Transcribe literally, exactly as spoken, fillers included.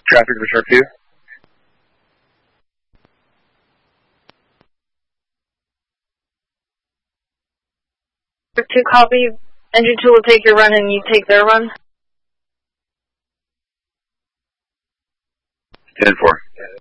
Traffic for Shark two. Shark two, copy. Engine two will take your run and you take their run. ten four.